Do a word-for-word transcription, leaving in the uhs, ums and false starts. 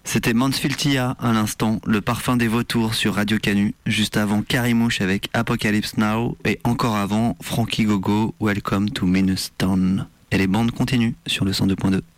C'était Mansfield Tia à l'instant, le parfum des vautours sur Radio Canu, juste avant Karimouche avec Apocalypse Now et encore avant Frankie Gogo, Welcome to Minustown. Et les bandes continuent sur le cent deux point deux.